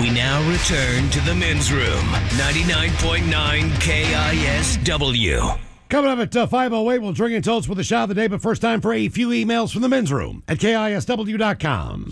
We now return to the men's room. 99.9 KISW. Coming up at 5:08, we'll drink and toast with a shot of the day, but first time for a few emails from the men's room at KISW.com.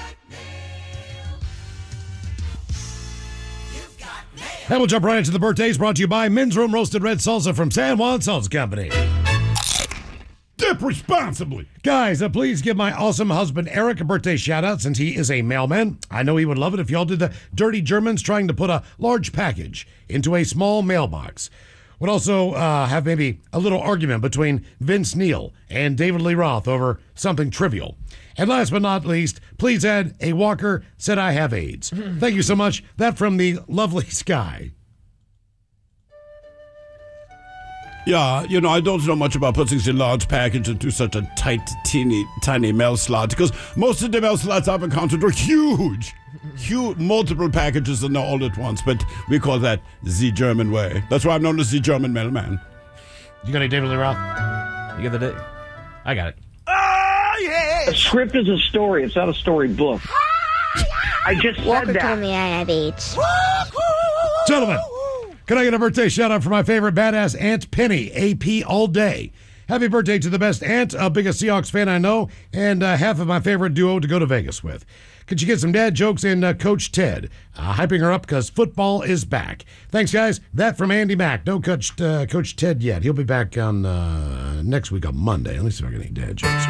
And we'll jump right into the birthdays, brought to you by Men's Room Roasted Red Salsa from San Juan Salsa Company. Dip responsibly. Guys, please give my awesome husband Eric a birthday shout-out since he is a mailman. I know he would love it if y'all did the Dirty Germans trying to put a large package into a small mailbox. Would also have maybe a little argument between Vince Neil and David Lee Roth over something trivial. And last but not least, please add a Walker said I have AIDS. Thank you so much. That from the lovely Sky. Yeah, I don't know much about putting a large package into such a tight, tiny mail slot, because most of the mail slots I've encountered are huge, multiple packages and all at once, but we call that the German way. That's why I'm known as the German mailman. You got any David Lee Roth? You got the I got it. Oh, yeah! A script is a story. It's not a storybook. I just said Walker that. told me I have AIDS. Gentlemen, can I get a birthday shout-out for my favorite badass Aunt Penny, AP all day? Happy birthday to the best aunt, biggest Seahawks fan I know, and half of my favorite duo to go to Vegas with. Could you get some dad jokes in Coach Ted? Hyping her up because football is back. Thanks, guys. That from Andy Mack. No Coach Ted yet. He'll be back on next week on Monday. Let me see if I can get any dad jokes.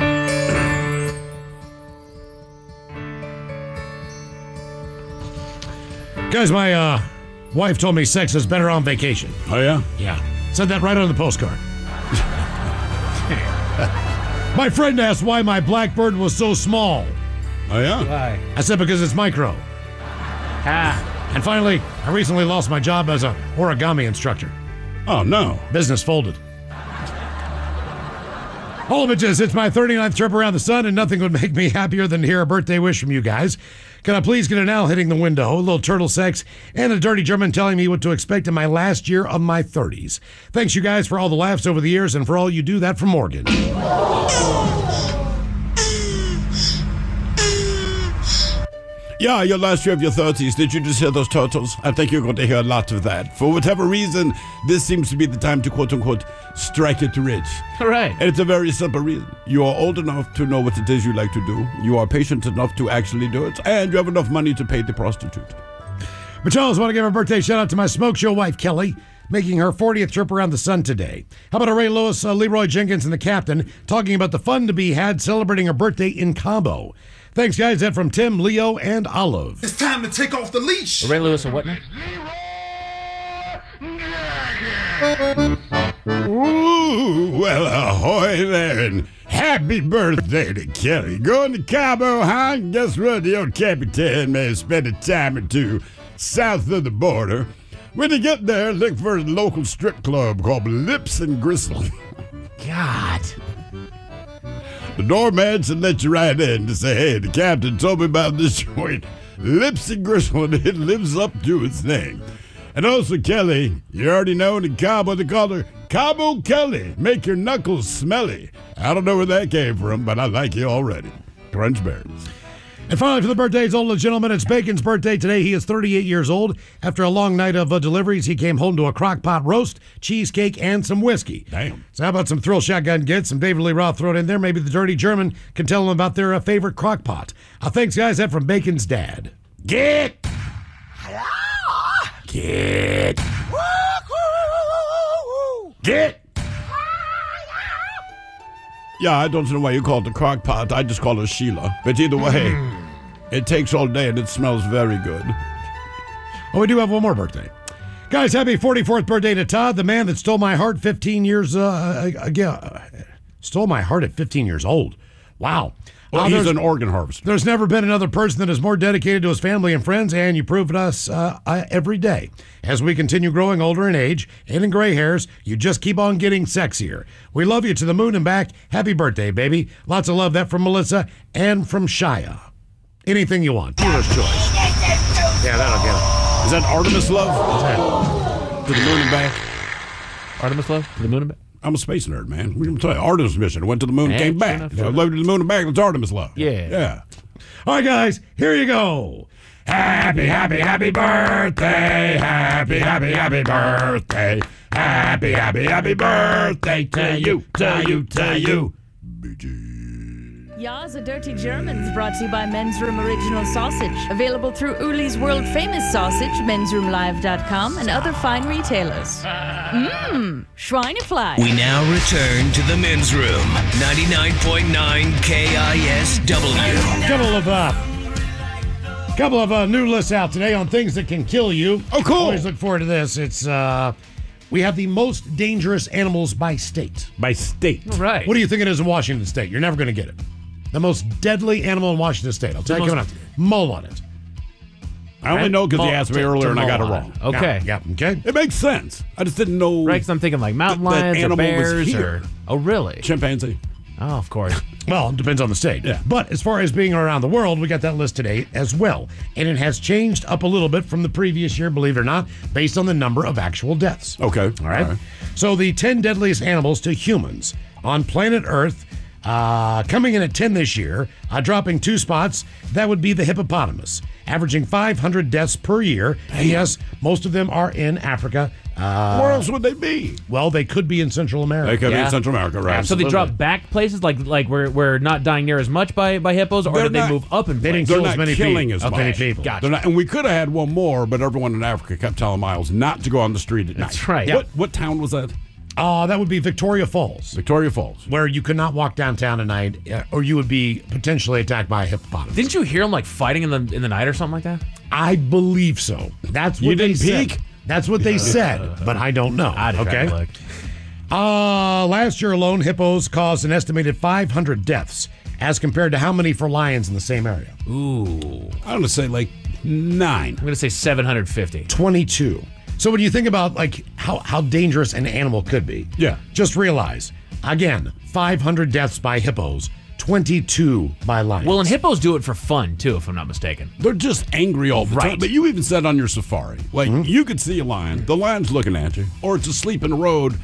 Guys, my wife told me sex is better on vacation. Oh, yeah? Yeah. Said that right on the postcard. My friend asked why my Blackbird was so small. Oh, yeah? Why? I said because it's micro. And finally, I recently lost my job as a origami instructor. Oh, no. Business folded. All bitches, it's my 39th trip around the sun, and nothing would make me happier than to hear a birthday wish from you guys. Can I please get an owl hitting the window, a little turtle sex, and a dirty German telling me what to expect in my last year of my 30s? Thanks, you guys, for all the laughs over the years and for all you do. That from Morgan. Yeah, your last year of your 30s. Did you just hear those turtles? I think you're going to hear a lot of that. For whatever reason, this seems to be the time to, quote-unquote, strike it rich. All right. And it's a very simple reason. You are old enough to know what it is you like to do. You are patient enough to actually do it. And you have enough money to pay the prostitute. But Charles, want to give a birthday shout-out to my smoke show wife, Kelly, making her 40th trip around the sun today. How about a Ray Lewis, Leroy Jenkins, and the captain talking about the fun to be had celebrating her birthday in Cabo. Thanks, guys. That from Tim, Leo, and Olive. It's time to take off the leash. Ray Lewis and what now? Ooh, well, ahoy there, and happy birthday to Kelly. Going to Cabo, huh? Guess what? The old Capitan may have spent a time or two south of the border. When you get there, look for a local strip club called Lips and Gristle. God. The doorman should let you right in to say, hey, the captain told me about this joint, Lips and Gristle, and it lives up to its name. And also, Kelly, you already know in Cabo they call her Cabo Kelly. Make your knuckles smelly. I don't know where that came from, but I like you already. Crunch berries. And finally, for the birthdays, old gentlemen, it's Bacon's birthday today. He is 38 years old. After a long night of deliveries, he came home to a crock pot roast, cheesecake, and some whiskey. Damn. So how about some thrill shotgun gets, some David Lee Roth thrown in there? Maybe the dirty German can tell them about their favorite crock pot. Thanks, guys. That from Bacon's dad. Get! Get. Get! Yeah, I don't know why you call it the crock pot. I just call her Sheila. But either way, it takes all day and it smells very good. Oh, we do have one more birthday. Guys, happy 44th birthday to Todd, the man that stole my heart 15 years ago. Stole my heart at 15 years old. Wow. Well, he's an organ harvester. There's never been another person that is more dedicated to his family and friends, and you prove it us every day. As we continue growing older in age and in gray hairs, you just keep on getting sexier. We love you to the moon and back. Happy birthday, baby. Lots of love. That from Melissa and from Shia. Anything you want. Dealer's choice. Yeah, that'll get it. Is that Artemis Love? To the moon and back? Artemis Love? To the moon and back? I'm a space nerd, man. We're going to tell you, Artemis mission. Went to the moon, Man, came back. sure enough. Love to the moon and back. That's Artemis Love. Yeah. Yeah. All right, guys, here you go. Happy, happy, happy birthday. Happy, happy, happy birthday. Happy, happy, happy birthday to you, to you, to you. Ya's a Dirty Germans brought to you by Men's Room Original Sausage. Available through Uli's World Famous Sausage, mensroomlive.com, and other fine retailers. Schweinefleisch. We now return to the men's room. 99.9 KISW. Couple of new lists out today on things that can kill you. Oh, cool. Always look forward to this. It's we have the most dangerous animals by state. By state. All right. What do you think it is in Washington State? You're never going to get it. The most deadly animal in Washington State. I'll tell you coming up. Mull on it. I only know because he asked me earlier and I got it wrong. Okay. Yeah. Okay. It makes sense. I just didn't know. Right, because I'm thinking like mountain that lions or animal was bears here. or... Oh, really? Chimpanzee. Oh, of course. Well, it depends on the state. Yeah. But as far as being around the world, we got that list today as well. And it has changed up a little bit from the previous year, believe it or not, based on the number of actual deaths. Okay. All right. So the 10 deadliest animals to humans on planet Earth, coming in at 10 this year, dropping 2 spots, that would be the hippopotamus, averaging 500 deaths per year. And yes, most of them are in Africa. Where else would they be? Well, they could be in Central America. They could be Yeah. in Central America, right? So they drop back places like we're not dying near as much by hippos, or They're did they not- move up in They didn't places? They're kill not as many killing people. as many much. people. Gotcha. They're not, and we could have had one more, but everyone in Africa kept telling Miles not to go on the street at night. That's right. What town was that? That would be Victoria Falls, Victoria Falls. where you could not walk downtown at night, or you would be potentially attacked by a hippopotamus. Didn't you hear them like fighting in the night or something like that? I believe so. That's what You they didn't said. peek? That's what they said, but I don't know. I'd try Okay. to look. Last year alone, hippos caused an estimated 500 deaths, as compared to how many for lions in the same area? Ooh. I'm going to say like 9. I'm going to say 750. 22. So when you think about like how dangerous an animal could be, Yeah. just realize again, 500 deaths by hippos, 22 by lions. Well, and hippos do it for fun, too, if I'm not mistaken. They're just angry all the time. Right. But you even said on your safari, like you could see a lion, the lion's looking at you, or it's asleep in the road.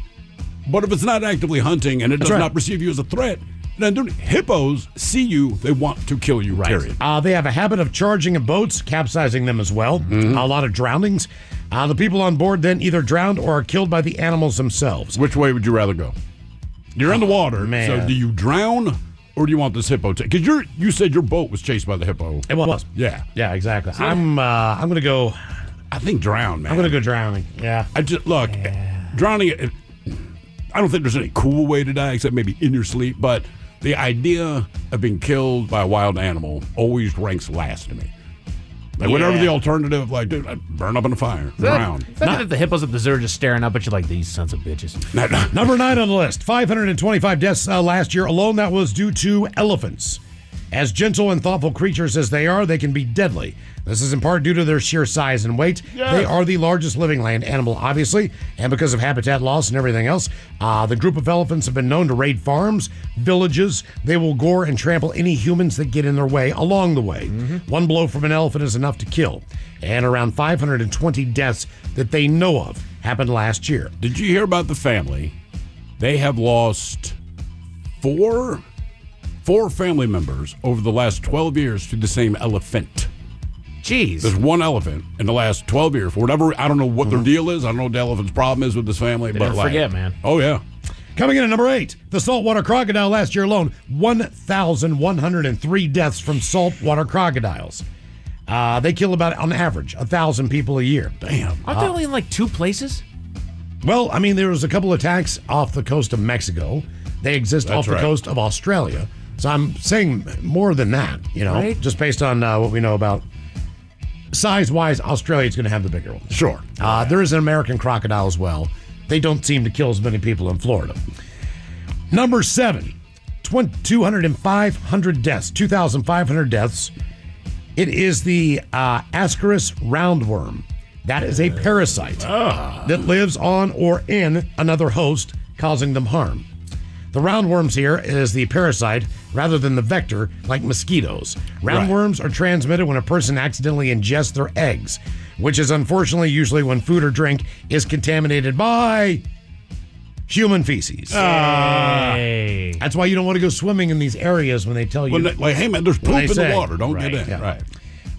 But if it's not actively hunting and it does right. not perceive you as a threat, then hippos see you, they want to kill you, period. They have a habit of charging at boats, capsizing them as well. A lot of drownings. The people on board then either drowned or are killed by the animals themselves. Which way would you rather go? You're in the water, man. so do you drown or do you want this hippo to? Because you said your boat was chased by the hippo. It was. Yeah. Yeah, exactly. I'm gonna go. I think drown, man. I'm gonna go drowning. Yeah. I just look, drowning. I don't think there's any cool way to die except maybe in your sleep. But the idea of being killed by a wild animal always ranks last to me. Like whatever the alternative, like dude, I'd burn up in a fire, drown. It's not that the hippos at the zoo are just staring up at you like these sons of bitches. Number 9 on the list. 525 deaths last year alone. That was due to elephants. As gentle and thoughtful creatures as they are, they can be deadly. This is in part due to their sheer size and weight. Yes. They are the largest living land animal, obviously, and because of habitat loss and everything else. The group of elephants have been known to raid farms, villages. They will gore and trample any humans that get in their way along the way. One blow from an elephant is enough to kill. And around 520 deaths that they know of happened last year. Did you hear about the family? They have lost four family members over the last 12 years to the same elephant. Jeez. There's one elephant in the last 12 years. For whatever, I don't know what their deal is. I don't know what the elephant's problem is with this family. They but never like, forget, man. Oh, yeah. Coming in at number 8, the saltwater crocodile last year alone, 1,103 deaths from saltwater crocodiles. They kill about, on average, 1,000 people a year. Damn. Aren't they only in like 2 places? Well, I mean, there was a couple attacks off the coast of Mexico. They exist That's off the right. coast of Australia. So I'm saying more than that, Right. just based on what we know about size-wise, Australia's going to have the bigger one. Sure. There is an American crocodile as well. They don't seem to kill as many people in Florida. Number 7, 2,500 deaths. 2,500 deaths. It is the Ascaris roundworm. That is a parasite that lives on or in another host, causing them harm. The roundworms here is the parasite rather than the vector, like mosquitoes. Roundworms are transmitted when a person accidentally ingests their eggs, which is unfortunately usually when food or drink is contaminated by human feces. Hey. That's why you don't want to go swimming in these areas when they tell you. Like, hey, man, there's When they poop in say. the water. Don't Right, get in. yeah. Right.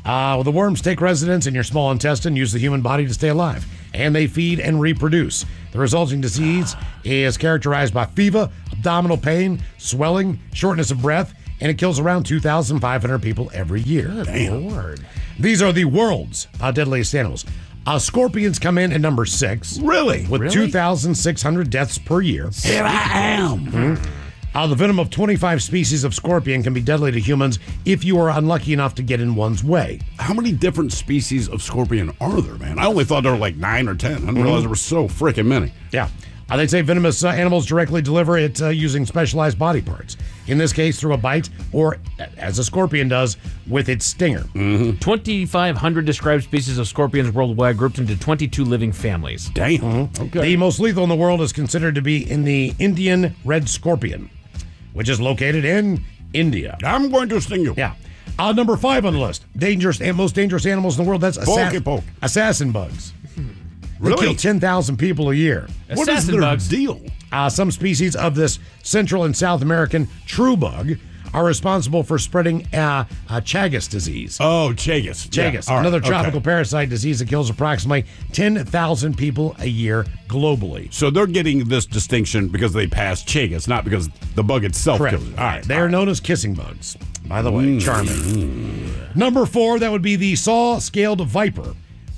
The worms take residence in your small intestine, use the human body to stay alive, and they feed and reproduce. The resulting disease is characterized by fever, abdominal pain, swelling, shortness of breath, and it kills around 2,500 people every year. Damn. Lord. These are the world's deadliest animals. Scorpions come in at number 6. Really? With 2,600 deaths per year. Here I am. The venom of 25 species of scorpion can be deadly to humans if you are unlucky enough to get in one's way. How many different species of scorpion are there, man? I only thought there were like 9 or 10. I didn't realize there were so freaking many. Yeah. They say venomous animals directly deliver it using specialized body parts. In this case, through a bite, or as a scorpion does, with its stinger. 2,500 described species of scorpions worldwide, grouped into 22 living families. Damn. Okay. The most lethal in the world is considered to be in the Indian red scorpion, which is located in India. I'm going to sting you. Yeah. Number 5 on the list. Most dangerous animals in the world. That's Poke. assassin bugs. They Really? kill 10,000 people a year. What is Assassin their bugs. deal? Some species of this Central and South American true bug are responsible for spreading Chagas disease. Oh, Chagas. Chagas, Yeah. All right. another Okay. tropical parasite disease that kills approximately 10,000 people a year globally. So they're getting this distinction because they passed Chagas, not because the bug itself Correct. kills it. All right. They are known as kissing bugs. By the way, charming. Number 4, that would be the saw-scaled viper.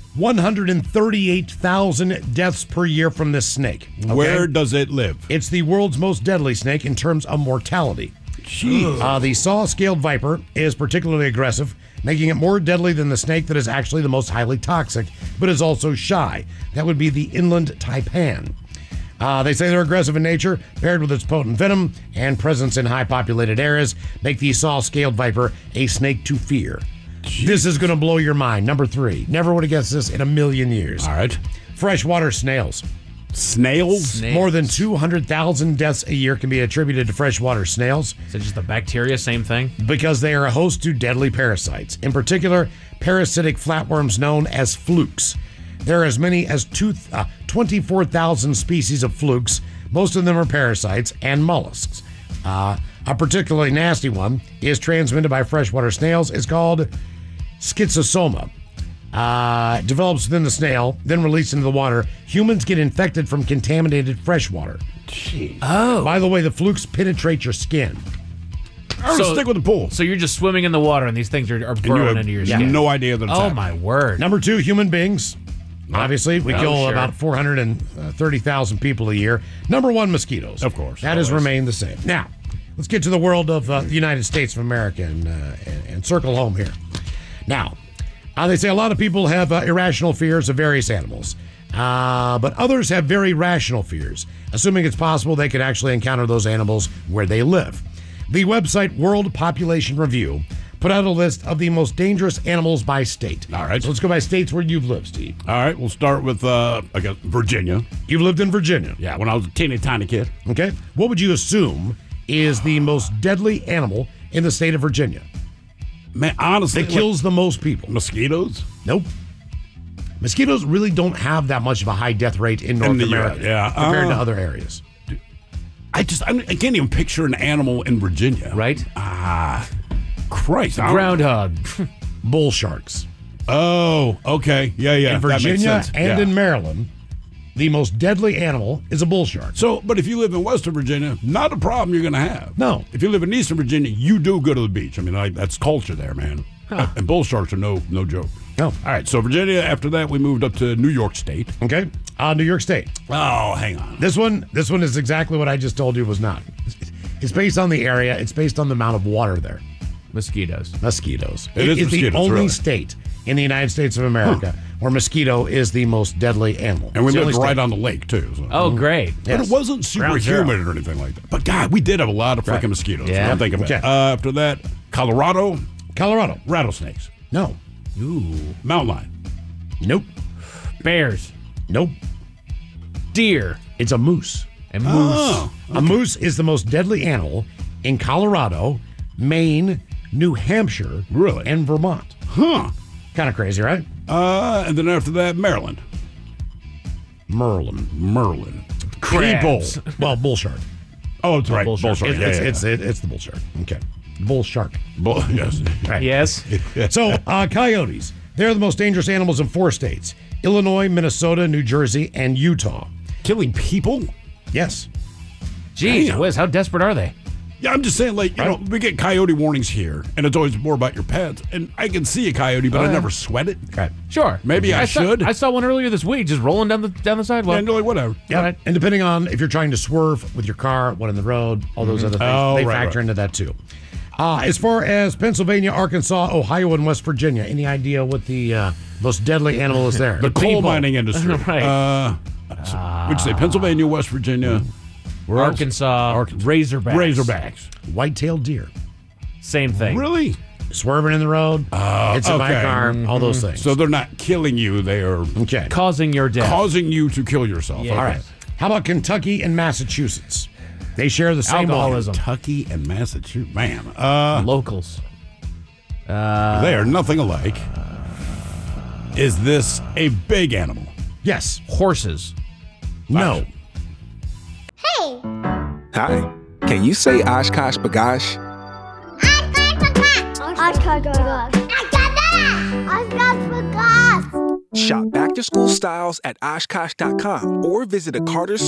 138,000 deaths per year from this snake. Okay? Where does it live? It's the world's most deadly snake in terms of mortality. Jeez. The saw-scaled viper is particularly aggressive, making it more deadly than the snake that is actually the most highly toxic, but is also shy. That would be the inland taipan. They say they're aggressive in nature, paired with its potent venom and presence in high-populated areas, make the saw-scaled viper a snake to fear. This is going to blow your mind. Number 3. Never would have guessed this in a million years. All right. Freshwater snails. Snails? More than 200,000 deaths a year can be attributed to freshwater snails Is it just the bacteria, same thing? because they are a host to deadly parasites. In particular, parasitic flatworms known as flukes. There are as many as 24,000 species of flukes. Most of them are parasites and mollusks. A particularly nasty one is transmitted by freshwater snails. It's called schizosoma. It develops within the snail, then released into the water. Humans get infected from contaminated fresh water. Jeez. By the way, the flukes penetrate your skin. I'm going to stick with the pool. So you're just swimming in the water and these things are burrowing into your skin. no idea that it's Oh, happening. my word. Number 2, human beings. Obviously, we Oh, kill sure. about 430,000 people a year. Number 1, mosquitoes. Of course, That has always. remained the same. Now, let's get to the world of the United States of America and circle home here. Now, they say a lot of people have irrational fears of various animals, but others have very rational fears, assuming it's possible they could actually encounter those animals where they live. The website World Population Review put out a list of the most dangerous animals by state. All right. So let's go by states where you've lived, Steve. All right, we'll start with I guess Virginia. You've lived in Virginia. Yeah, when I was a teeny tiny kid. Okay. What would you assume is the most deadly animal in the state of Virginia? Man, honestly, That kills the most people. mosquitoes. Nope. Mosquitoes really don't have that much of a high death rate in North the America US, yeah. compared to other areas. I can't even picture an animal in Virginia. Right? Christ. I don't- Groundhog. Bull sharks. Oh, okay. Yeah. In that makes Virginia sense. and Yeah. in Maryland, the most deadly animal is a bull shark. So, but if you live in Western Virginia, not a problem you're going to have. No. If you live in Eastern Virginia, you do go to the beach. I mean, that's culture there, man. And bull sharks are no joke. No. All right, so Virginia. After that, we moved up to New York State. Okay. New York State. Oh, hang on. This one is exactly what I just told you was not. It's based on the area. It's based on the amount of water there. Mosquitoes. Mosquitoes. It is It's the mosquitoes, only really. state in the United States of America where mosquito is the most deadly animal. And we It's the lived only right state. on the lake too. So. Oh, great. But Yes. it wasn't super Ground zero. humid or anything like that. But God, we did have a lot of freaking mosquitoes. Yeah. I'm thinking about Okay. it. After that, Colorado, Colorado. rattlesnakes, No. mountain lion. Nope. Bears. Nope. Deer. It's a moose. And moose. Oh, A moose is the most deadly animal in Colorado, Maine, New Hampshire, Really? and Vermont. huh. Kind of crazy, right? And then after that, Maryland, Merlin. Merlin. Any bull. Crabs. Well, bull shark. Oh, it's right. bull Bull shark. shark. It's the bull shark. Okay. Bull shark. Yes. Yes. So, coyotes. They're the most dangerous animals in 4 states: Illinois, Minnesota, New Jersey, and Utah. Killing people? Yes. Jeez, Damn. Wiz, how desperate are they? Yeah, I'm just saying, like, you know, we get coyote warnings here, and it's always more about your pets. And I can see a coyote, but I never sweat it. Right. Sure. Maybe I should. I saw one earlier this week just rolling down the sidewalk. And like, whatever. Yeah. Right. And depending on if you're trying to swerve with your car, one in the road, all those other things, Oh, they right, factor right. into that too. As far as Pennselsylvania, Arkansas, Ohio, and West Virginia, any idea what the most deadly animal is there? The coal mining industry. Right. Would you say Pennsylvania, West Virginia, where else? Arkansas, Razorbacks. Razorbacks. White-tailed deer. Same thing. Really? Swerving in the road, it's in my okay. car, all those things. So they're not killing you; they are okay. Causing your death. causing you to kill yourself. Yeah. Okay. All right. How about Kentucky and Massachusetts? They share the same one. Alcoholism. Kentucky and Massachusetts, man, Locals. they are nothing alike. Is this a big animal? Yes. Horses. No. Hey! Hi. Can you say Oshkosh Bagosh? Shop back to school styles at Oshkosh.com or visit a Carter's